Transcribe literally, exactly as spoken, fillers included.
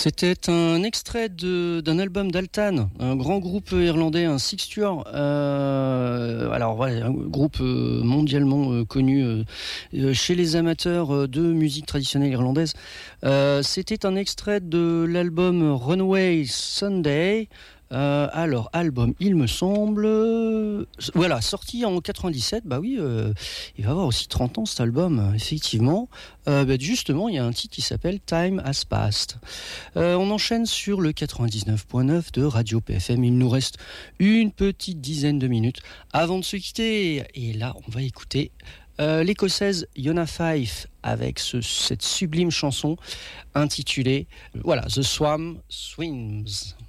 C'était un extrait de, d'un album d'Altan, un grand groupe irlandais, un sixture. Euh, alors voilà, un groupe mondialement euh, connu euh, chez les amateurs de musique traditionnelle irlandaise. Euh, c'était un extrait de l'album Runaway Sunday. Euh, alors, album, il me semble... euh, voilà, sorti en quatre-vingt-dix-sept, bah oui, euh, il va avoir aussi trente ans cet album, effectivement. Euh, bah, justement, il y a un titre qui s'appelle Time Has Passed. Euh, on enchaîne sur le quatre-vingt-dix-neuf point neuf de Radio P F M. Il nous reste une petite dizaine de minutes avant de se quitter. Et là, on va écouter euh, l'écossaise Yona Fife avec ce, cette sublime chanson intitulée, voilà, The Swam Swims.